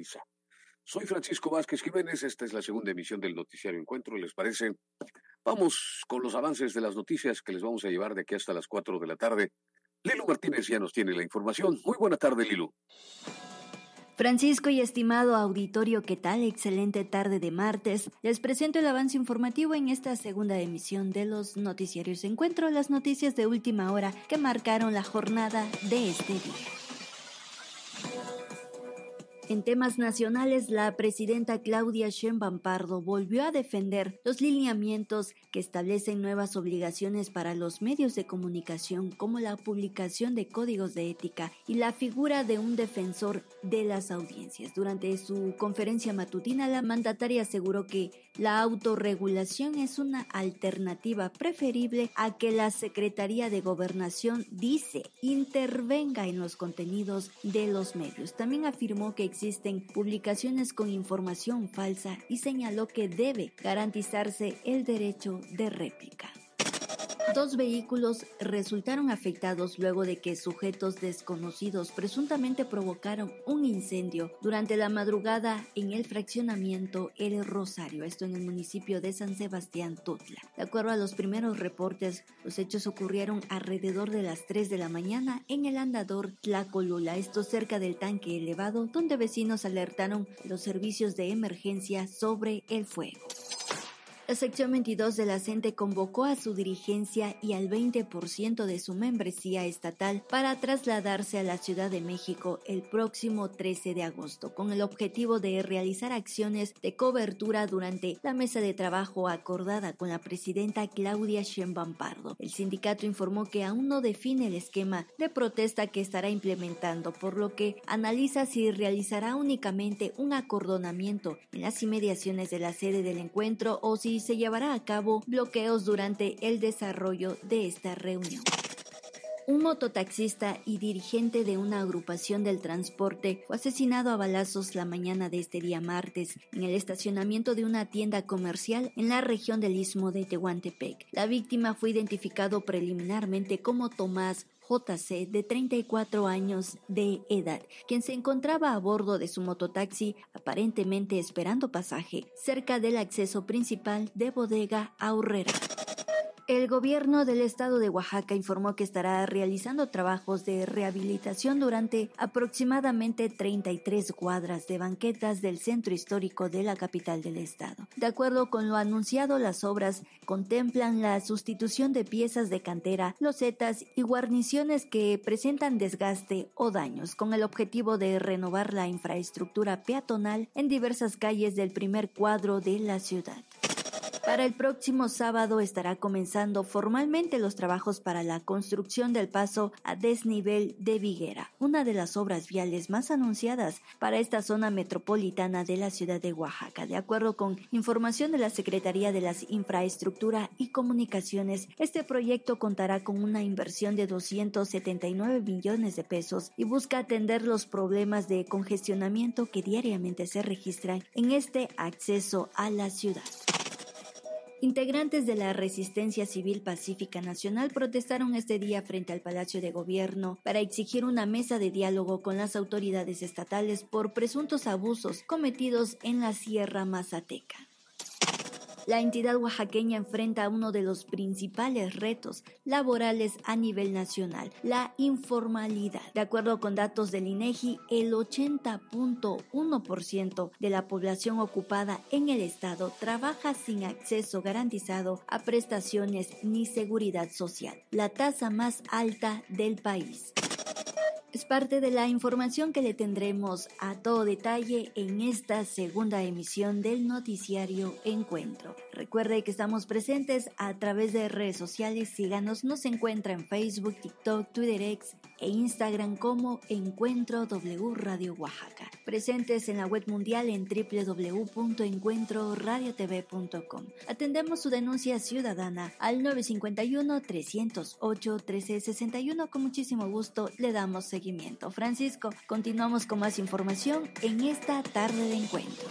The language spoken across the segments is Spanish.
actualiza. Soy Francisco Vázquez Jiménez, esta es la segunda emisión del Noticiario Encuentro, ¿les parece? Vamos con los avances de las noticias que les vamos a llevar de aquí hasta las 4 de la tarde. Lilu Martínez ya nos tiene la información. Muy buena tarde, Lilu. Francisco y estimado auditorio, ¿qué tal? Excelente tarde de martes. Les presento el avance informativo en esta segunda emisión de los Noticiarios Encuentro, las noticias de última hora que marcaron la jornada de este día. En temas nacionales, la presidenta Claudia Sheinbaum Pardo volvió a defender los lineamientos que establecen nuevas obligaciones para los medios de comunicación, como la publicación de códigos de ética y la figura de un defensor de las audiencias. Durante su conferencia matutina, la mandataria aseguró que la autorregulación es una alternativa preferible a que la Secretaría de Gobernación, dice, intervenga en los contenidos de los medios. También afirmó que existen publicaciones con información falsa y señaló que debe garantizarse el derecho de réplica. 2 vehículos resultaron afectados luego de que sujetos desconocidos presuntamente provocaron un incendio durante la madrugada en el fraccionamiento El Rosario, esto en el municipio de San Sebastián Totla. De acuerdo a los primeros reportes, los hechos ocurrieron alrededor de las 3 de la mañana en el andador Tlacolula, esto cerca del tanque elevado, donde vecinos alertaron a los servicios de emergencia sobre el fuego. La sección 22 de la CENTE convocó a su dirigencia y al 20% de su membresía estatal para trasladarse a la Ciudad de México el próximo 13 de agosto, con el objetivo de realizar acciones de cobertura durante la mesa de trabajo acordada con la presidenta Claudia Sheinbaum Pardo. El sindicato informó que aún no define el esquema de protesta que estará implementando, por lo que analiza si realizará únicamente un acordonamiento en las inmediaciones de la sede del encuentro o si se llevará a cabo bloqueos durante el desarrollo de esta reunión. Un mototaxista y dirigente de una agrupación del transporte fue asesinado a balazos la mañana de este día martes en el estacionamiento de una tienda comercial en la región del Istmo de Tehuantepec. La víctima fue identificado preliminarmente como Tomás JC, de 34 años de edad, quien se encontraba a bordo de su mototaxi, aparentemente esperando pasaje, cerca del acceso principal de Bodega Aurrera. El gobierno del estado de Oaxaca informó que estará realizando trabajos de rehabilitación durante aproximadamente 33 cuadras de banquetas del centro histórico de la capital del estado. De acuerdo con lo anunciado, las obras contemplan la sustitución de piezas de cantera, losetas y guarniciones que presentan desgaste o daños, con el objetivo de renovar la infraestructura peatonal en diversas calles del primer cuadro de la ciudad. Para el próximo sábado estará comenzando formalmente los trabajos para la construcción del paso a desnivel de Viguera, una de las obras viales más anunciadas para esta zona metropolitana de la ciudad de Oaxaca. De acuerdo con información de la Secretaría de las Infraestructura y Comunicaciones, este proyecto contará con una inversión de 279 millones de pesos y busca atender los problemas de congestionamiento que diariamente se registran en este acceso a la ciudad. Integrantes de la Resistencia Civil Pacífica Nacional protestaron este día frente al Palacio de Gobierno para exigir una mesa de diálogo con las autoridades estatales por presuntos abusos cometidos en la Sierra Mazateca. La entidad oaxaqueña enfrenta uno de los principales retos laborales a nivel nacional, la informalidad. De acuerdo con datos del INEGI, el 80.1% de la población ocupada en el estado trabaja sin acceso garantizado a prestaciones ni seguridad social, la tasa más alta del país. Es parte de la información que le tendremos a todo detalle en esta segunda emisión del Noticiario Encuentro. Recuerde que estamos presentes a través de redes sociales. Síganos, nos encuentra en Facebook, TikTok, Twitter X e Instagram como Encuentro W Radio Oaxaca. Presentes en la web mundial en www.encuentroradiotv.com. Atendemos su denuncia ciudadana al 951-308-1361. Con muchísimo gusto le damos seguimiento. Francisco, continuamos con más información en esta tarde de encuentro.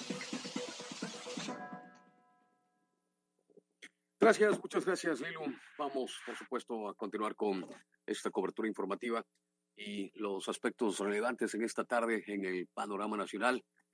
Gracias, muchas gracias, Lilu. Vamos, por supuesto, a continuar con esta cobertura informativa y los aspectos relevantes en esta tarde en el panorama nacional.